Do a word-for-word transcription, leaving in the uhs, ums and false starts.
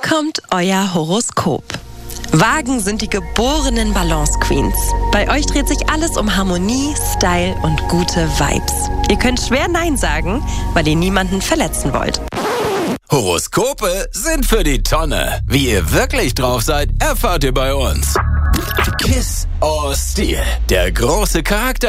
kommt euer Horoskop. Wagen sind die geborenen Balance Queens. Bei euch dreht sich alles um Harmonie, Style und gute Vibes. Ihr könnt schwer Nein sagen, weil ihr niemanden verletzen wollt. Horoskope sind für die Tonne. Wie ihr wirklich drauf seid, erfahrt ihr bei uns. Kiss or Steal, der große Charakter